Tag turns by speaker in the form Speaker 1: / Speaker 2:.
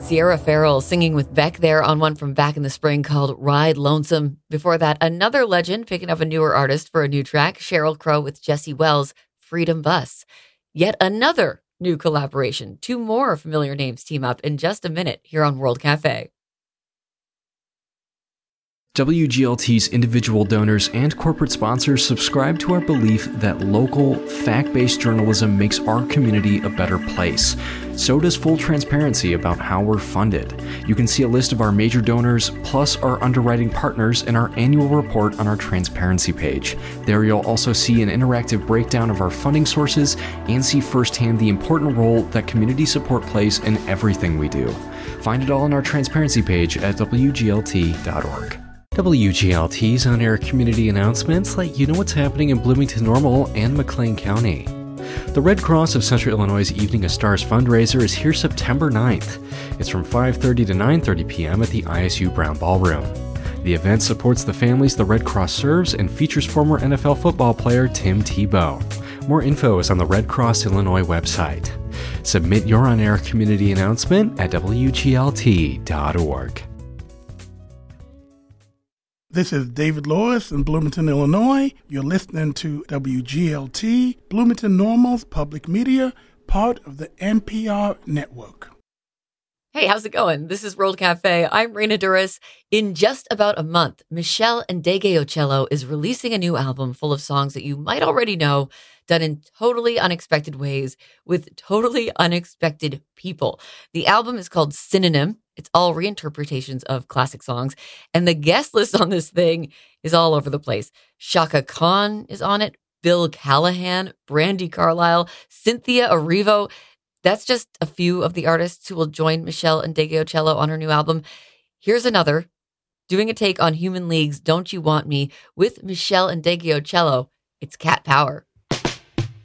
Speaker 1: Sierra Farrell singing with Beck there on one from back in the spring called Ride Lonesome. Before that, another legend picking up a newer artist for a new track, Sheryl Crow with Jesse Wells, Freedom Bus. Yet another new collaboration. Two more familiar names team up in just a minute here on World Cafe.
Speaker 2: WGLT's individual donors and corporate sponsors subscribe to our belief that local, fact-based journalism makes our community a better place. So does full transparency about how we're funded. You can see a list of our major donors, plus our underwriting partners in our annual report on our transparency page. There you'll also see an interactive breakdown of our funding sources and see firsthand the important role that community support plays in everything we do. Find it all on our transparency page at WGLT.org. WGLT's on-air community announcements let you know what's happening in Bloomington-Normal and McLean County. The Red Cross of Central Illinois' Evening of Stars fundraiser is here September 9th. It's from 5:30 to 9:30 p.m. at the ISU Brown Ballroom. The event supports the families the Red Cross serves and features former NFL football player Tim Tebow. More info is on the Red Cross Illinois website. Submit your on-air community announcement at WGLT.org.
Speaker 3: This is David Lewis in Bloomington, Illinois. You're listening to WGLT, Bloomington Normal's public media, part of the NPR network.
Speaker 1: Hey, how's it going? This is World Cafe. I'm Raina Duras. In just about a month, Meshell Ndegeocello is releasing a new album full of songs that you might already know, done in totally unexpected ways with totally unexpected people. The album is called Synonym. It's all reinterpretations of classic songs. And the guest list on this thing is all over the place. Chaka Khan is on it, Bill Callahan, Brandi Carlile, Cynthia Erivo. That's just a few of the artists who will join Meshell Ndegeocello on her new album. Here's another, doing a take on Human League's Don't You Want Me with Meshell Ndegeocello. It's Cat Power.